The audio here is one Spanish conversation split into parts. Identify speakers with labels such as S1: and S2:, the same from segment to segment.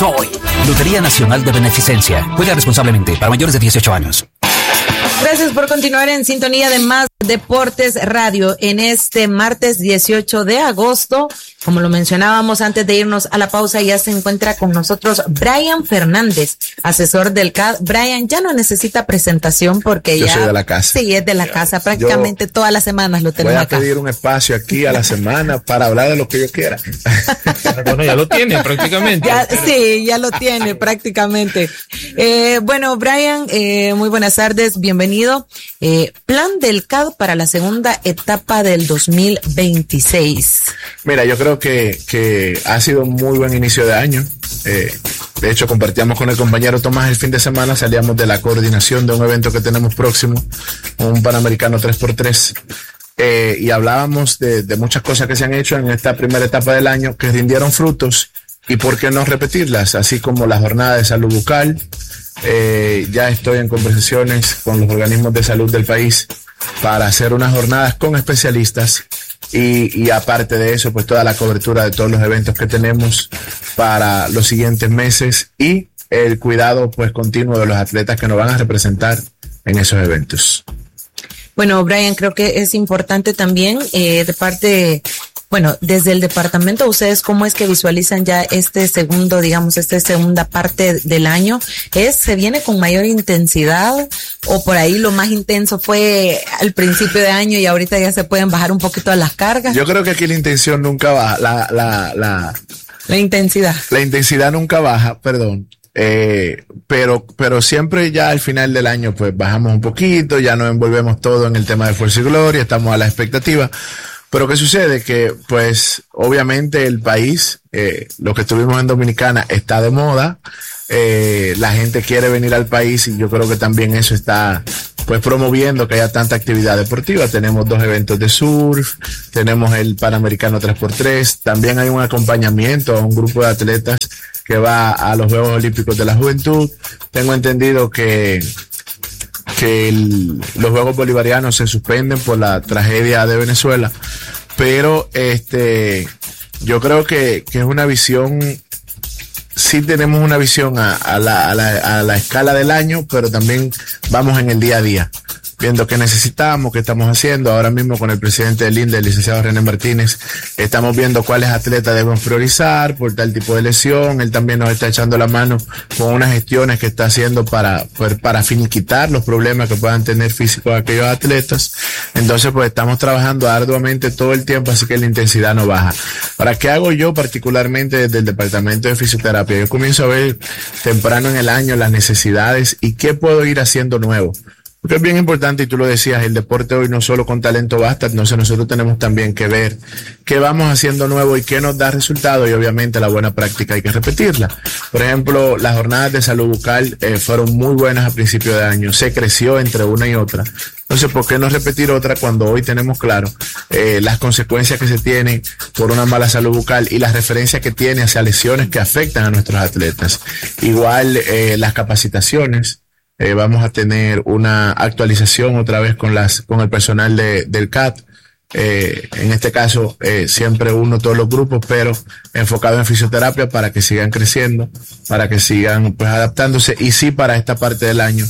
S1: Hoy, Lotería Nacional de Beneficencia. Juega responsablemente para mayores de 18 años.
S2: Gracias por continuar en sintonía de Más Deportes Radio en este martes 18 de agosto. Como lo mencionábamos antes de irnos a la pausa, ya se encuentra con nosotros Brian Fernández, asesor del CAD. Brian ya no necesita presentación porque
S3: yo soy de la casa.
S2: Sí, es de la casa. Prácticamente todas las semanas lo tenemos acá.
S3: Voy a pedir un espacio aquí a la semana para hablar de lo que yo quiera.
S4: Bueno, ya lo tiene prácticamente.
S2: Ya lo tiene prácticamente. Bueno, Brian, muy buenas tardes, bienvenido. Plan del CAD para la segunda etapa del 2026.
S3: Mira, yo creo que ha sido un muy buen inicio de año. De hecho, compartíamos con el compañero Tomás el fin de semana, salíamos de la coordinación de un evento que tenemos próximo, un Panamericano 3x3. Y hablábamos de muchas cosas que se han hecho en esta primera etapa del año que rindieron frutos y por qué no repetirlas, así como la jornada de salud bucal. Ya estoy en conversaciones con los organismos de salud del país para hacer unas jornadas con especialistas y aparte de eso, pues toda la cobertura de todos los eventos que tenemos para los siguientes meses y el cuidado pues continuo de los atletas que nos van a representar en esos eventos.
S2: Bueno, Brian, creo que es importante también de parte, bueno, desde el departamento, ustedes cómo es que visualizan ya esta segunda parte del año. ¿Se viene con mayor intensidad o por ahí lo más intenso fue al principio de año y ahorita ya se pueden bajar un poquito las cargas?
S3: Yo creo que aquí la intención nunca baja,
S2: la intensidad. La
S3: intensidad nunca baja, perdón. Pero siempre ya al final del año pues bajamos un poquito, ya nos envolvemos todo en el tema de fuerza y gloria, estamos a la expectativa. Pero ¿qué sucede? Que pues obviamente el país, lo que estuvimos en Dominicana está de moda, la gente quiere venir al país y yo creo que también eso está pues promoviendo que haya tanta actividad deportiva. Tenemos 2 eventos de surf, tenemos el Panamericano 3x3, también hay un acompañamiento a un grupo de atletas que va a los Juegos Olímpicos de la Juventud. Tengo entendido que los Juegos Bolivarianos se suspenden por la tragedia de Venezuela, pero yo creo que es una visión, sí tenemos una visión a la escala del año, pero también vamos en el día a día, viendo qué necesitamos, qué estamos haciendo. Ahora mismo con el presidente del INDE, el licenciado René Martínez, estamos viendo cuáles atletas debemos priorizar por tal tipo de lesión. Él también nos está echando la mano con unas gestiones que está haciendo para finiquitar los problemas que puedan tener físicos aquellos atletas. Entonces, pues estamos trabajando arduamente todo el tiempo, así que la intensidad no baja. Ahora, ¿qué hago yo particularmente desde el departamento de fisioterapia? Yo comienzo a ver temprano en el año las necesidades y qué puedo ir haciendo nuevo. Porque es bien importante, y tú lo decías, el deporte hoy no solo con talento basta, entonces nosotros tenemos también que ver qué vamos haciendo nuevo y qué nos da resultado, y obviamente la buena práctica hay que repetirla. Por ejemplo, las jornadas de salud bucal fueron muy buenas a principio de año, se creció entre una y otra. Entonces, ¿por qué no repetir otra cuando hoy tenemos claro las consecuencias que se tienen por una mala salud bucal y las referencias que tiene hacia lesiones que afectan a nuestros atletas? Igual las capacitaciones. Vamos a tener una actualización otra vez con el personal del CAT. En este caso, siempre todos los grupos, pero enfocado en fisioterapia para que sigan creciendo, para que sigan pues adaptándose. Y sí, para esta parte del año,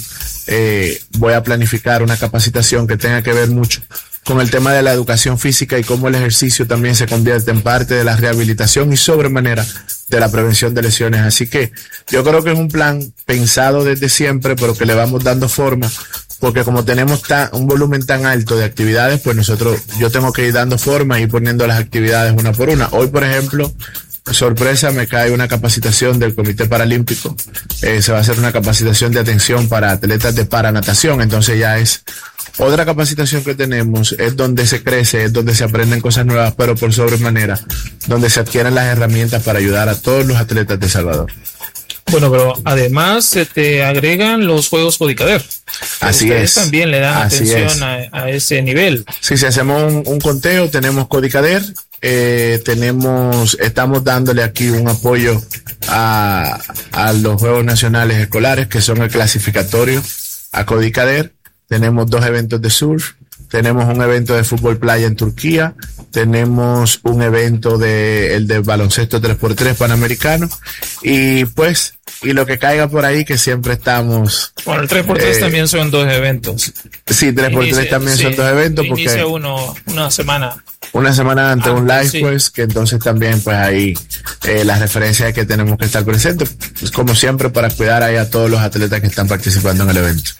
S3: voy a planificar una capacitación que tenga que ver mucho con el tema de la educación física y cómo el ejercicio también se convierte en parte de la rehabilitación y sobremanera de la prevención de lesiones. Así que yo creo que es un plan pensado desde siempre, pero que le vamos dando forma, porque como tenemos un volumen tan alto de actividades, pues yo tengo que ir dando forma y poniendo las actividades una por una. Hoy, por ejemplo, sorpresa, me cae una capacitación del Comité Paralímpico. Se va a hacer una capacitación de atención para atletas de paranatación, entonces ya es otra capacitación que tenemos, es donde se crece, es donde se aprenden cosas nuevas, pero por sobremanera, donde se adquieren las herramientas para ayudar a todos los atletas de Salvador.
S4: Bueno, pero además se te agregan los Juegos Codicader.
S3: Así
S4: ustedes
S3: es.
S4: También le dan atención a ese nivel.
S3: Sí, si hacemos un conteo, tenemos Codicader, estamos dándole aquí un apoyo a los Juegos Nacionales Escolares, que son el clasificatorio a Codicader. Tenemos 2 eventos de surf, tenemos un evento de fútbol playa en Turquía, tenemos un evento el de baloncesto 3x3 panamericano, y pues, y lo que caiga por ahí, que siempre estamos.
S4: Bueno, el 3x3 también son 2 eventos.
S3: Sí, 3x3 también son 2 eventos, porque
S4: inicia una semana.
S3: Una semana antes un live,
S4: sí.
S3: pues, que entonces también, pues ahí, las referencias es que tenemos que estar presentes, pues, como siempre, para cuidar ahí a todos los atletas que están participando en el evento.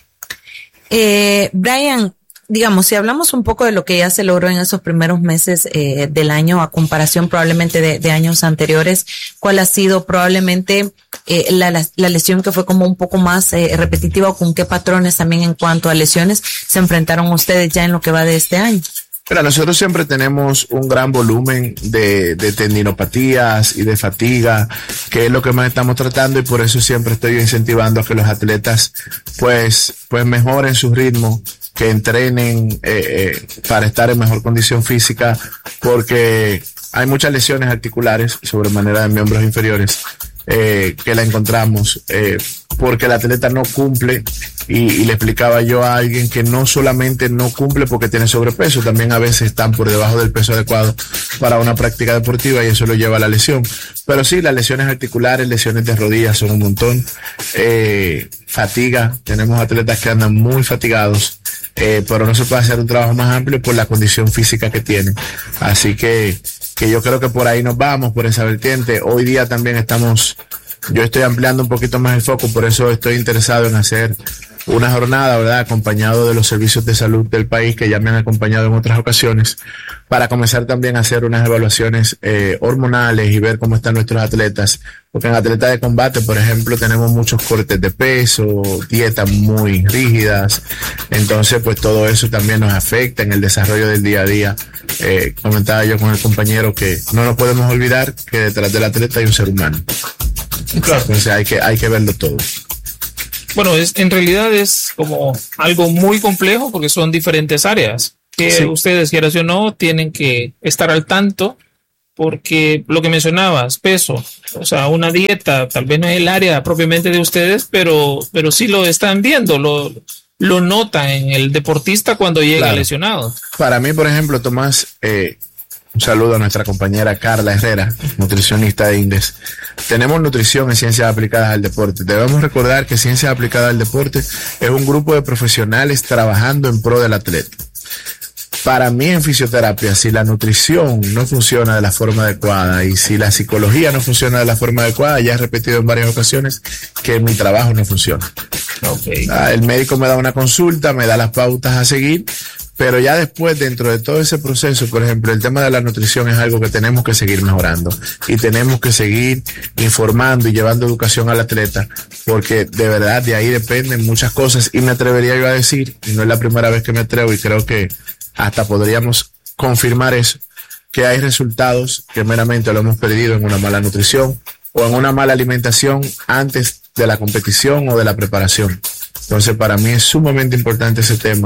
S2: Brian, digamos, si hablamos un poco de lo que ya se logró en esos primeros meses del año, a comparación probablemente de años anteriores, ¿cuál ha sido probablemente la lesión que fue como un poco más repetitiva, o con qué patrones también en cuanto a lesiones se enfrentaron ustedes ya en lo que va de este año?
S3: Mira, nosotros siempre tenemos un gran volumen de tendinopatías y de fatiga, que es lo que más estamos tratando, y por eso siempre estoy incentivando a que los atletas pues mejoren su ritmo, que entrenen para estar en mejor condición física, porque hay muchas lesiones articulares, sobremanera de miembros inferiores, que la encontramos porque el atleta no cumple, y le explicaba yo a alguien que no solamente no cumple porque tiene sobrepeso, también a veces están por debajo del peso adecuado para una práctica deportiva, y eso lo lleva a la lesión. Pero sí, las lesiones articulares, lesiones de rodillas son un montón, fatiga, tenemos atletas que andan muy fatigados, pero no se puede hacer un trabajo más amplio por la condición física que tienen. Así que yo creo que por ahí nos vamos, por esa vertiente. Hoy día también yo estoy ampliando un poquito más el foco, por eso estoy interesado en hacer una jornada, ¿verdad?, acompañado de los servicios de salud del país, que ya me han acompañado en otras ocasiones, para comenzar también a hacer unas evaluaciones hormonales y ver cómo están nuestros atletas, porque en atletas de combate, por ejemplo, tenemos muchos cortes de peso, dietas muy rígidas, entonces pues todo eso también nos afecta en el desarrollo del día a día. Comentaba yo con el compañero que no nos podemos olvidar que detrás del atleta hay un ser humano. Claro. Entonces hay que verlo todo.
S4: Bueno, en realidad es como algo muy complejo, porque son diferentes áreas que sí, ustedes, quieras o no, tienen que estar al tanto, porque lo que mencionabas, peso, o sea, una dieta, tal vez no es el área propiamente de ustedes, pero sí lo están viendo, lo notan en el deportista cuando llega lesionado.
S3: Para mí, por ejemplo, Tomás, un saludo a nuestra compañera Carla Herrera, nutricionista de INDES. Tenemos nutrición en Ciencias Aplicadas al Deporte. Debemos recordar que Ciencias Aplicadas al Deporte es un grupo de profesionales trabajando en pro del atleta. Para mí, en fisioterapia, si la nutrición no funciona de la forma adecuada y si la psicología no funciona de la forma adecuada, ya he repetido en varias ocasiones que mi trabajo no funciona.
S4: Okay.
S3: El médico me da una consulta, me da las pautas a seguir, pero ya después, dentro de todo ese proceso, por ejemplo, el tema de la nutrición es algo que tenemos que seguir mejorando, y tenemos que seguir informando y llevando educación al atleta, porque de verdad de ahí dependen muchas cosas, y me atrevería yo a decir, y no es la primera vez que me atrevo, y creo que hasta podríamos confirmar eso, que hay resultados que meramente lo hemos perdido en una mala nutrición o en una mala alimentación antes de la competición o de la preparación. Entonces, para mí es sumamente importante ese tema.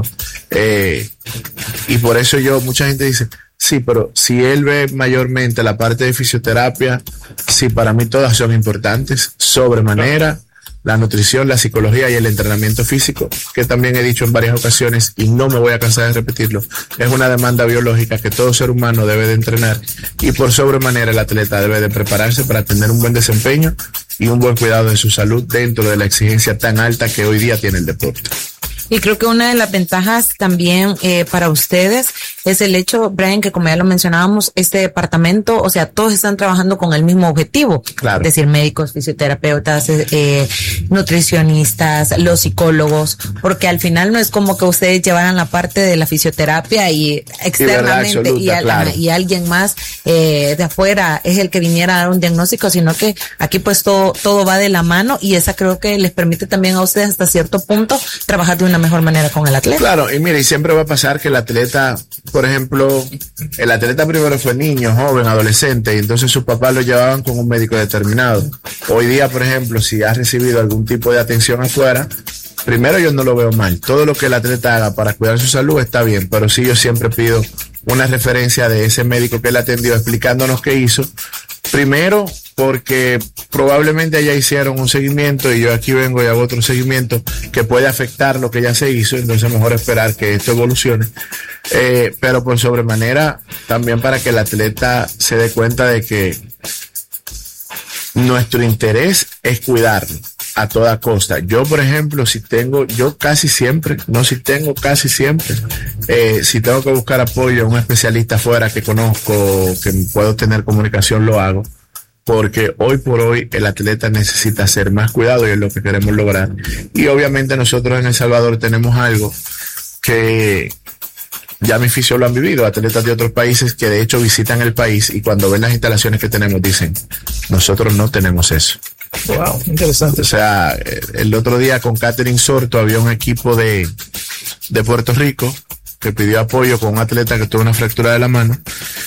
S3: Y por eso mucha gente dice, sí, pero si él ve mayormente la parte de fisioterapia, sí, para mí todas son importantes, sobremanera, la nutrición, la psicología y el entrenamiento físico, que también he dicho en varias ocasiones y no me voy a cansar de repetirlo, es una demanda biológica que todo ser humano debe de entrenar, y por sobremanera el atleta debe de prepararse para tener un buen desempeño y un buen cuidado de su salud dentro de la exigencia tan alta que hoy día tiene el deporte.
S2: Y creo que una de las ventajas también para ustedes es el hecho, Brian, que como ya lo mencionábamos, este departamento, o sea, todos están trabajando con el mismo objetivo.
S3: Claro.
S2: Es decir, médicos, fisioterapeutas, nutricionistas, los psicólogos, porque al final no es como que ustedes llevaran la parte de la fisioterapia y externamente y alguien más de afuera es el que viniera a dar un diagnóstico, sino que aquí pues todo va de la mano, y esa creo que les permite también a ustedes hasta cierto punto trabajar de una mejor manera con el atleta.
S3: Claro, y mira, y siempre va a pasar que el atleta, por ejemplo, el atleta primero fue niño, joven, adolescente, y entonces sus papás lo llevaban con un médico determinado. Hoy día, por ejemplo, si has recibido algún tipo de atención afuera, primero yo no lo veo mal. Todo lo que el atleta haga para cuidar su salud está bien, pero sí yo siempre pido una referencia de ese médico que le atendió explicándonos qué hizo, Primero, porque probablemente allá hicieron un seguimiento y yo aquí vengo y hago otro seguimiento que puede afectar lo que ya se hizo, entonces mejor esperar que esto evolucione. Pero por sobremanera, también para que el atleta se dé cuenta de que nuestro interés es cuidarlo a toda costa. Yo, por ejemplo, casi siempre, si tengo que buscar apoyo a un especialista afuera que conozco, que puedo tener comunicación, lo hago, porque hoy por hoy el atleta necesita ser más cuidado y es lo que queremos lograr. Y obviamente nosotros en El Salvador tenemos algo que ya mis fisios lo han vivido, atletas de otros países que de hecho visitan el país y cuando ven las instalaciones que tenemos dicen, nosotros no tenemos eso.
S4: Wow, interesante.
S3: O sea, el otro día con Catherine Sorto había un equipo de Puerto Rico que pidió apoyo con un atleta que tuvo una fractura de la mano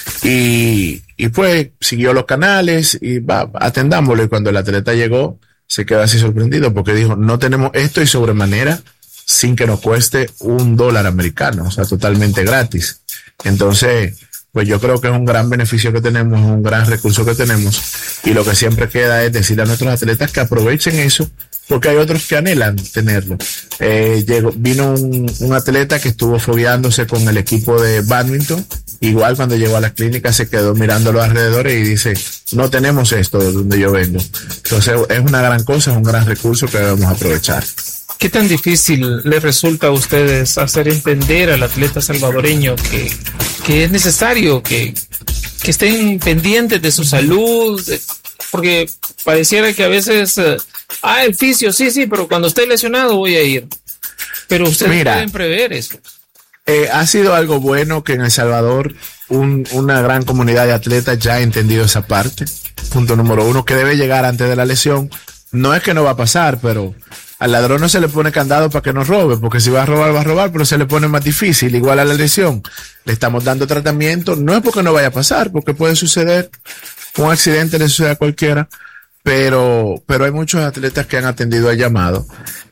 S3: y pues siguió los canales y atendámoslo, y cuando el atleta llegó se quedó así sorprendido porque dijo, no tenemos esto y sobremanera sin que nos cueste $1 americano, o sea, totalmente gratis. Entonces, pues yo creo que es un gran beneficio que tenemos, un gran recurso que tenemos, y lo que siempre queda es decirle a nuestros atletas que aprovechen eso, porque hay otros que anhelan tenerlo. Vino un atleta que estuvo fogueándose con el equipo de badminton, igual cuando llegó a la clínica se quedó mirando a los alrededores y dice, no tenemos esto de donde yo vengo. Entonces es una gran cosa, es un gran recurso que debemos aprovechar.
S4: ¿Qué tan difícil les resulta a ustedes hacer entender al atleta salvadoreño que es necesario que estén pendientes de su salud? Porque pareciera que a veces, el fisio, sí, pero cuando esté lesionado voy a ir. Pero ustedes pueden prever eso.
S3: Ha sido algo bueno que en El Salvador una gran comunidad de atletas ya ha entendido esa parte. Punto número 1, que debe llegar antes de la lesión. No es que no va a pasar, pero al ladrón no se le pone candado para que no robe, porque si va a robar, pero se le pone más difícil. Igual a la lesión, le estamos dando tratamiento, no es porque no vaya a pasar, porque puede suceder, un accidente le sucede a cualquiera, pero hay muchos atletas que han atendido al llamado.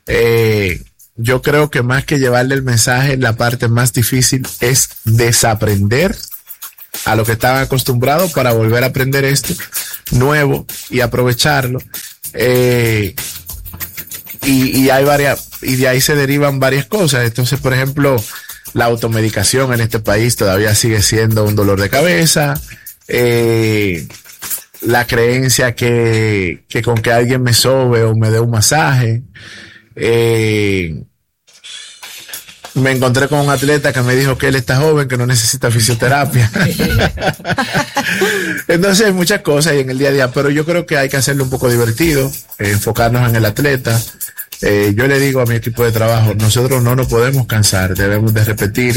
S3: Yo creo que más que llevarle el mensaje, la parte más difícil es desaprender a lo que estaban acostumbrados para volver a aprender esto nuevo y aprovecharlo. Y hay y de ahí se derivan varias cosas. Entonces, por ejemplo, la automedicación en este país todavía sigue siendo un dolor de cabeza. La creencia que con que alguien me sobe o me dé un masaje. Me encontré con un atleta que me dijo que él está joven, que no necesita fisioterapia. Entonces hay muchas cosas y en el día a día, pero yo creo que hay que hacerlo un poco divertido, enfocarnos en el atleta. Yo le digo a mi equipo de trabajo, nosotros no nos podemos cansar, debemos de repetir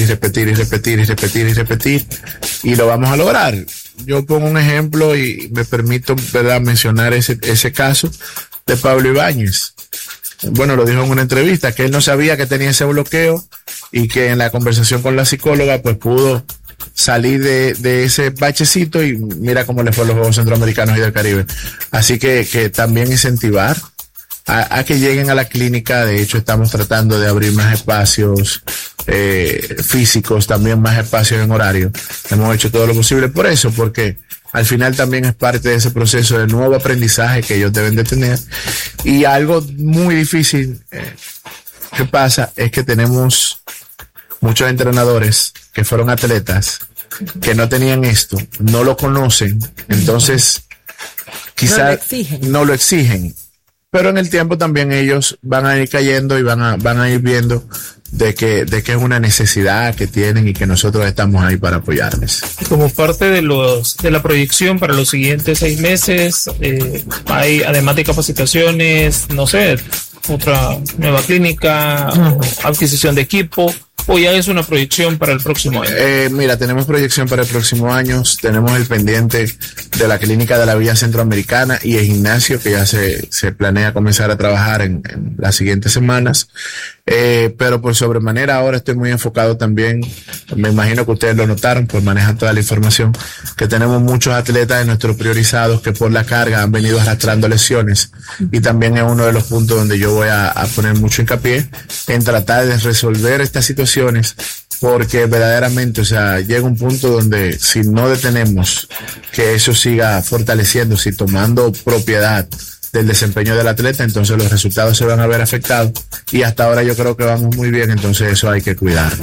S3: y lo vamos a lograr. Yo pongo un ejemplo y me permito, ¿verdad?, mencionar ese caso de Pablo Ibáñez. Bueno, lo dijo en una entrevista, que él no sabía que tenía ese bloqueo y que en la conversación con la psicóloga pues pudo salir de ese bachecito y mira cómo le fue a los Juegos Centroamericanos y del Caribe. Así que también incentivar a que lleguen a la clínica. De hecho, estamos tratando de abrir más espacios físicos, también más espacios en horario. Hemos hecho todo lo posible por eso, porque al final también es parte de ese proceso de nuevo aprendizaje que ellos deben de tener. Y algo muy difícil que pasa es que tenemos muchos entrenadores que fueron atletas, que no tenían esto, no lo conocen, entonces quizás no lo exigen. Pero en el tiempo también ellos van a ir cayendo y van a ir viendo de que es una necesidad que tienen y que nosotros estamos ahí para apoyarles.
S4: Como parte de la proyección para los siguientes 6 meses, hay, además de capacitaciones, no sé, otra nueva clínica, adquisición de equipo, o ya es una proyección para el próximo año.
S3: Mira, tenemos proyección para el próximo año, tenemos el pendiente de la clínica de la Villa Centroamericana y el gimnasio que ya se planea comenzar a trabajar en las siguientes semanas. Pero por sobremanera ahora estoy muy enfocado también, me imagino que ustedes lo notaron, pues manejan toda la información, que tenemos muchos atletas de nuestros priorizados que por la carga han venido arrastrando lesiones, y también es uno de los puntos donde yo voy a poner mucho hincapié en tratar de resolver estas situaciones porque verdaderamente, o sea, llega un punto donde si no detenemos que eso siga fortaleciéndose y tomando propiedad del desempeño del atleta, entonces los resultados se van a ver afectados, y hasta ahora yo creo que vamos muy bien, entonces eso hay que cuidarlo.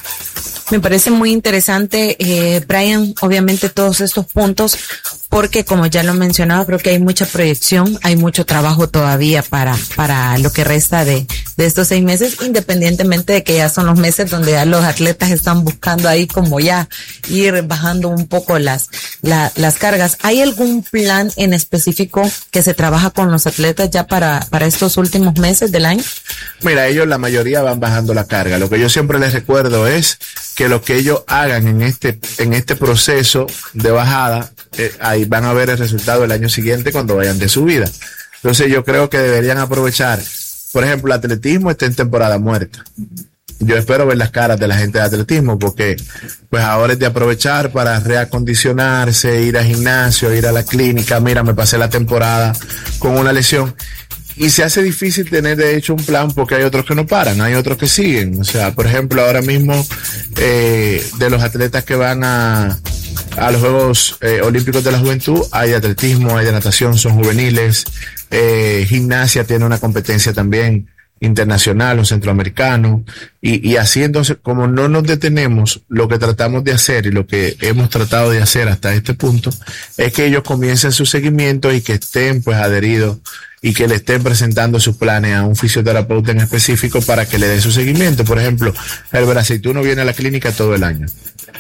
S2: Me parece muy interesante, Brian, obviamente todos estos puntos, porque como ya lo mencionaba, creo que hay mucha proyección, hay mucho trabajo todavía para lo que resta de estos 6 meses, independientemente de que ya son los meses donde ya los atletas están buscando ahí como ya ir bajando un poco las cargas. ¿Hay algún plan en específico que se trabaja con los atletas ya para estos últimos meses del año?
S3: Mira, ellos la mayoría van bajando la carga. Lo que yo siempre les recuerdo es que lo que ellos hagan en este proceso de bajada, ahí van a ver el resultado el año siguiente cuando vayan de subida. Entonces yo creo que deberían aprovechar, por ejemplo, el atletismo está en temporada muerta. Yo espero ver las caras de la gente de atletismo, porque pues ahora es de aprovechar para reacondicionarse, ir al gimnasio, ir a la clínica. Mira, me pasé la temporada con una lesión. Y se hace difícil tener de hecho un plan, porque hay otros que no paran, hay otros que siguen. O sea, por ejemplo, ahora mismo de los atletas que van a los Juegos Olímpicos de la Juventud, hay de atletismo, hay de natación, son juveniles. Gimnasia tiene una competencia también internacional, un centroamericano, y así entonces, como no nos detenemos, lo que tratamos de hacer y lo que hemos tratado de hacer hasta este punto es que ellos comiencen su seguimiento y que estén pues adheridos y que le estén presentando sus planes a un fisioterapeuta en específico para que le dé su seguimiento. Por ejemplo, el braceituno viene a la clínica todo el año.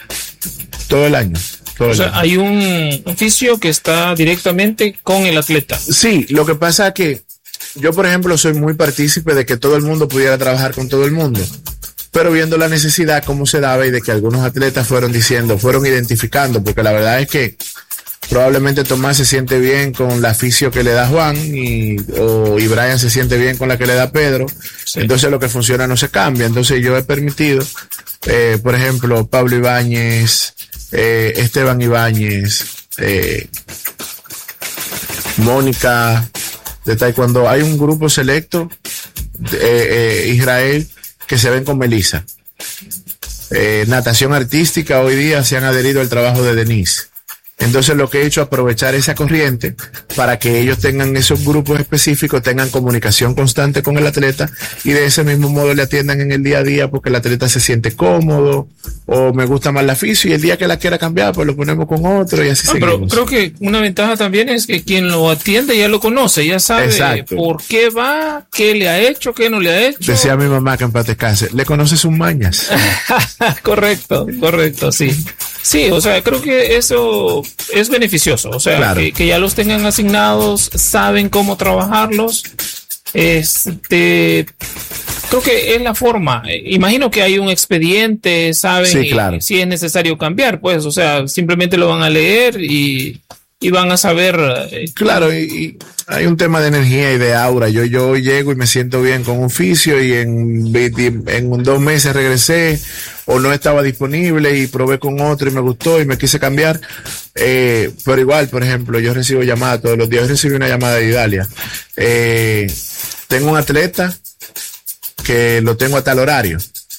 S3: Todo el año.
S4: O sea, hay un fisio que está directamente con el atleta.
S3: Sí, lo que pasa es que yo, por ejemplo, soy muy partícipe de que todo el mundo pudiera trabajar con todo el mundo, pero viendo la necesidad, cómo se daba, y de que algunos atletas fueron identificando, porque la verdad es que probablemente Tomás se siente bien con la fisio que le da Juan y Brian se siente bien con la que le da Pedro. Sí. Entonces lo que funciona no se cambia. Entonces yo he permitido, por ejemplo, Pablo Ibáñez, Esteban Ibáñez, Mónica de Taekwondo. Hay un grupo selecto, Israel, que se ven con Melissa. Natación artística, hoy día se han adherido al trabajo de Denise. Entonces lo que he hecho es aprovechar esa corriente para que ellos tengan esos grupos específicos, tengan comunicación constante con el atleta, y de ese mismo modo le atiendan en el día a día, porque el atleta se siente cómodo, o me gusta más la fisio, y el día que la quiera cambiar pues lo ponemos con otro, y así seguimos.
S4: Pero creo que una ventaja también es que quien lo atiende ya lo conoce, ya sabe. Exacto. Por qué va, qué le ha hecho, qué no le ha hecho.
S3: Decía mi mamá, que en paz descanse, le conoce sus mañas.
S4: Correcto, sí. Sí, o sea, creo que eso es beneficioso, o sea, claro, que ya los tengan asignados, saben cómo trabajarlos. Creo que es la forma. Imagino que hay un expediente, saben,
S3: sí, claro,
S4: si es necesario cambiar, pues, o sea, simplemente lo van a leer y van a saber.
S3: Claro, y hay un tema de energía y de aura. Yo llego y me siento bien con un fisio, y en 2 meses regresé, o no estaba disponible y probé con otro y me gustó y me quise cambiar. Pero igual, por ejemplo, yo recibo llamadas todos los días. Yo recibí una llamada de Idalia. Tengo un atleta que lo tengo a tal horario,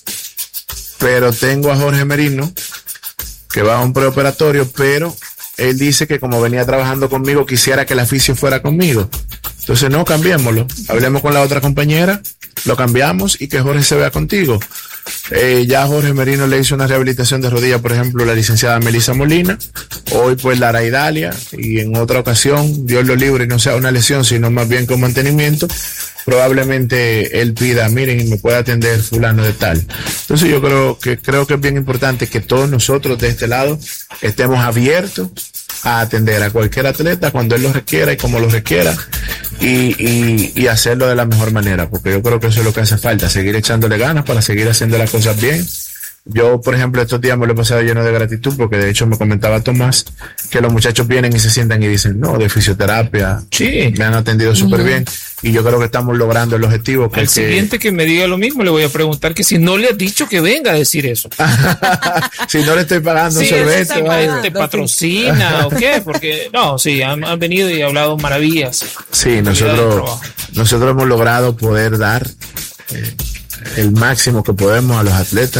S3: pero tengo a Jorge Merino que va a un preoperatorio, pero él dice que como venía trabajando conmigo, quisiera que la fisio fuera conmigo. Entonces no, cambiémoslo. Hablemos con la otra compañera, lo cambiamos y que Jorge se vea contigo. Ya Jorge Merino le hizo una rehabilitación de rodilla, por ejemplo, la licenciada Melissa Molina. Hoy pues Lara Idalia, y en otra ocasión, Dios lo libre y no sea una lesión, sino más bien con mantenimiento, probablemente él pida, miren, y me puede atender fulano de tal. Entonces yo creo que es bien importante que todos nosotros de este lado estemos abiertos a atender a cualquier atleta cuando él lo requiera y como lo requiera, y hacerlo de la mejor manera, porque yo creo que eso es lo que hace falta, seguir echándole ganas para seguir haciendo las cosas bien. Yo, por ejemplo, estos días me lo he pasado lleno de gratitud, porque de hecho me comentaba Tomás que los muchachos vienen y se sientan y dicen, no, de fisioterapia,
S4: sí,
S3: me han atendido súper bien, y yo creo que estamos logrando el objetivo.
S4: Al siguiente que me diga lo mismo, le voy a preguntar que si no le has dicho que venga a decir eso.
S3: Si no le estoy pagando un sorbete.
S4: ¿Te patrocina o qué? Porque, no, sí, han venido y hablado maravillas.
S3: Sí, nosotros hemos logrado poder dar el máximo que podemos a los atletas,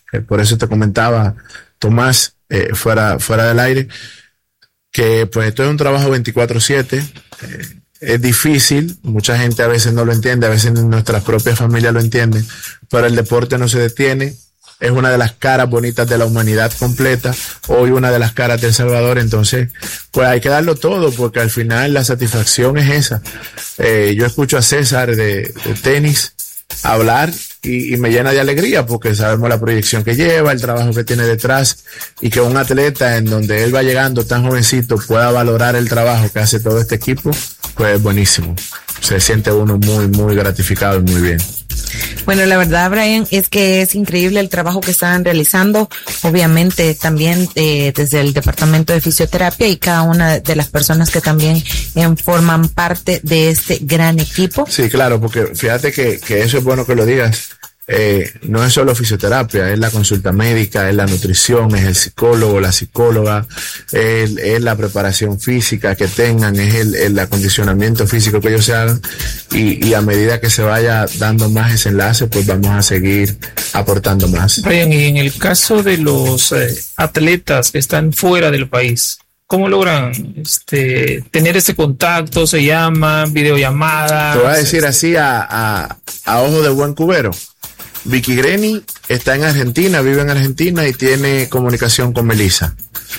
S3: Por eso te comentaba, Tomás, fuera del aire, que pues esto es un trabajo 24/7. Es difícil, mucha gente a veces no lo entiende, a veces nuestras propias familias lo entienden, pero el deporte no se detiene. Es una de las caras bonitas de la humanidad completa, hoy una de las caras de El Salvador, entonces pues hay que darlo todo, porque al final la satisfacción es esa. Yo escucho a César de tenis hablar y me llena de alegría, porque sabemos la proyección que lleva, el trabajo que tiene detrás, y que un atleta en donde él va llegando tan jovencito pueda valorar el trabajo que hace todo este equipo, pues es buenísimo. Se siente uno muy, muy gratificado y muy bien.
S2: Bueno, la verdad, Brian, es que es increíble el trabajo que están realizando, obviamente también desde el Departamento de Fisioterapia y cada una de las personas que también forman parte de este gran equipo.
S3: Sí, claro, porque fíjate que eso es bueno que lo digas. No es solo fisioterapia, es la consulta médica, es la nutrición, es el psicólogo, la psicóloga, es la preparación física que tengan, es el acondicionamiento físico que ellos se hagan, y a medida que se vaya dando más ese enlace, pues vamos a seguir aportando más.
S4: Brian, y en el caso de los atletas que están fuera del país, ¿cómo logran tener ese contacto? ¿Se llaman videollamadas?
S3: Te voy a decir así a ojo de buen cubero. Vicky Greni está en Argentina, vive en Argentina y tiene comunicación con Melissa.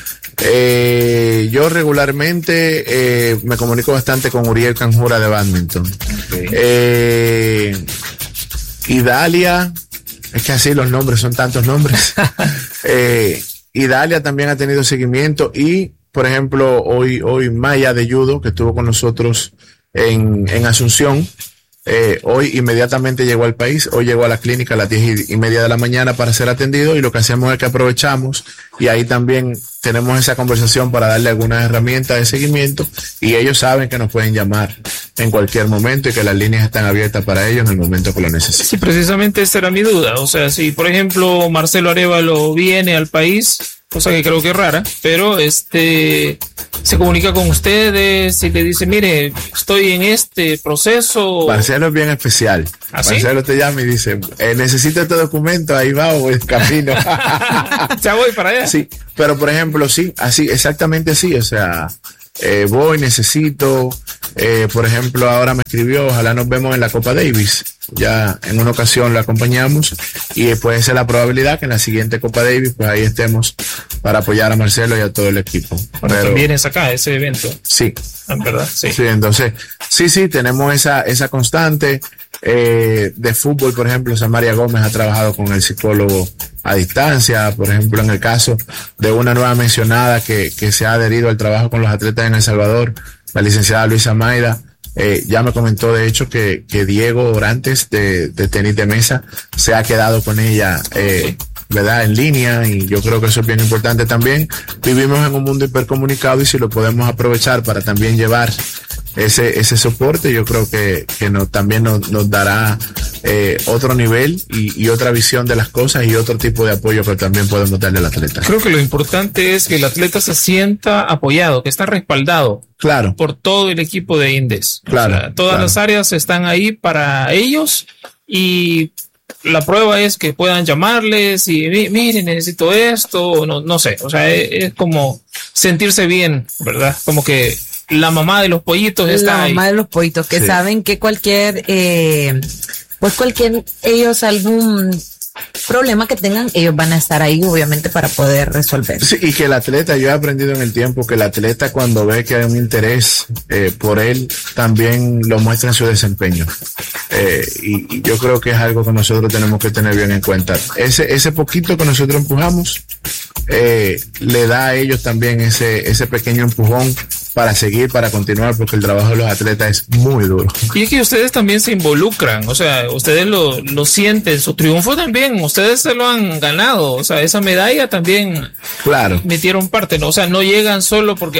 S3: Yo regularmente me comunico bastante con Uriel Canjura de badminton. Idalia, es que así los nombres, son tantos nombres. Idalia también ha tenido seguimiento, y por ejemplo hoy Maya de judo, que estuvo con nosotros en Asunción, hoy inmediatamente llegó al país. Hoy llegó a la clínica a las 10:30 de la mañana para ser atendido, y lo que hacemos es que aprovechamos y ahí también tenemos esa conversación para darle algunas herramientas de seguimiento, y ellos saben que nos pueden llamar en cualquier momento y que las líneas están abiertas para ellos en el momento que lo necesiten.
S4: Sí, precisamente esa era mi duda. O sea, si por ejemplo Marcelo Arévalo viene al país, cosa que creo que es rara, pero se comunica con ustedes y le dice, mire, estoy en este proceso.
S3: Marcelo es bien especial.
S4: ¿Ah, sí?
S3: Marcelo te llama y dice, necesito este documento, ahí va, o el camino.
S4: Ya voy para allá.
S3: Sí, pero por ejemplo, sí, así, exactamente así, o sea, necesito, por ejemplo, ahora me escribió, ojalá nos vemos en la Copa Davis. Ya en una ocasión lo acompañamos, y puede ser la probabilidad que en la siguiente Copa Davis pues ahí estemos para apoyar a Marcelo y a todo el equipo.
S4: Bueno, pero también es acá ese evento.
S3: Sí.
S4: En verdad, sí.
S3: Sí, entonces, sí, tenemos esa constante. De fútbol, por ejemplo, Samaria Gómez ha trabajado con el psicólogo a distancia. Por ejemplo, en el caso de una nueva mencionada que se ha adherido al trabajo con los atletas en El Salvador, la licenciada Luisa Maida, ya me comentó de hecho que Diego Orantes de tenis de mesa se ha quedado con ella, ¿verdad? En línea, y yo creo que eso es bien importante también. Vivimos en un mundo hipercomunicado, y si lo podemos aprovechar para también llevar ese soporte, yo creo que también nos dará otro nivel y otra visión de las cosas, y otro tipo de apoyo que también podemos darle al atleta.
S4: Creo que lo importante es que el atleta se sienta apoyado, que está respaldado,
S3: claro,
S4: por todo el equipo de INDES.
S3: Claro,
S4: o sea, todas las áreas están ahí para ellos, y la prueba es que puedan llamarles y miren, necesito esto, no sé, o sea, es como sentirse bien, ¿verdad? Como que la mamá de los pollitos está ahí.
S2: La mamá de los pollitos, que saben que ellos algún problema que tengan, ellos van a estar ahí obviamente para poder resolver.
S3: Sí, y que el atleta, yo he aprendido en el tiempo que el atleta, cuando ve que hay un interés por él, también lo muestra en su desempeño. Y yo creo que es algo que nosotros tenemos que tener bien en cuenta. Ese poquito que nosotros empujamos, le da a ellos también ese pequeño empujón para seguir, para continuar, porque el trabajo de los atletas es muy duro.
S4: Y es que ustedes también se involucran, o sea, ustedes lo sienten, su triunfo también, ustedes se lo han ganado, o sea, esa medalla también,
S3: claro,
S4: metieron parte, ¿no? O sea, no llegan solo porque,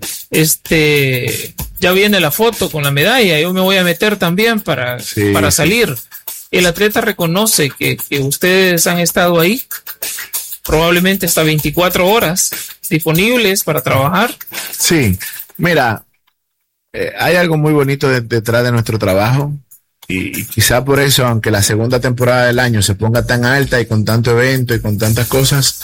S4: ya viene la foto con la medalla, yo me voy a meter también para salir. El atleta reconoce que ustedes han estado ahí, probablemente hasta 24 horas disponibles para trabajar.
S3: Sí, mira, hay algo muy bonito detrás de nuestro trabajo, y quizá por eso, aunque la segunda temporada del año se ponga tan alta y con tanto evento y con tantas cosas,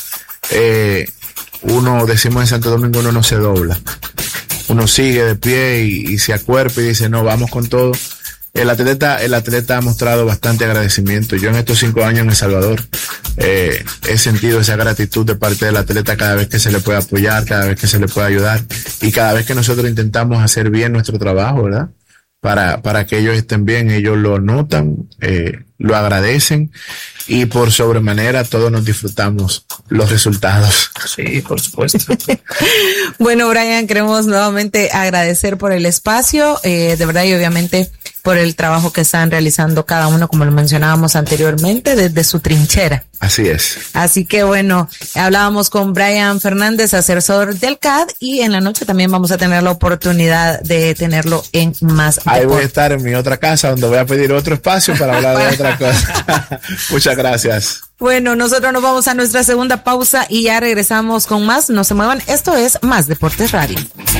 S3: uno, decimos en Santo Domingo, uno no se dobla. Uno sigue de pie y se acuerpa y dice, no, vamos con todo. El atleta ha mostrado bastante agradecimiento. Yo en estos 5 años en El Salvador he sentido esa gratitud de parte del atleta cada vez que se le puede apoyar, cada vez que se le puede ayudar y cada vez que nosotros intentamos hacer bien nuestro trabajo, ¿verdad? Para que ellos estén bien, ellos lo notan, lo agradecen y por sobremanera todos nos disfrutamos los resultados.
S4: Sí, por supuesto.
S2: Bueno, Brian, queremos nuevamente agradecer por el espacio, de verdad, y obviamente por el trabajo que están realizando cada uno, como lo mencionábamos anteriormente, desde su trinchera.
S3: Así es.
S2: Así que bueno, hablábamos con Brian Fernández, asesor del CAD, y en la noche también vamos a tener la oportunidad de tenerlo en Más
S3: Ahí
S2: Deporte.
S3: voy a estar en mi otra casa donde voy a pedir otro espacio para hablar de otra cosa. Muchas gracias.
S2: Bueno, nosotros nos vamos a nuestra segunda pausa y ya regresamos con más. No se muevan, esto es Más Deportes Radio.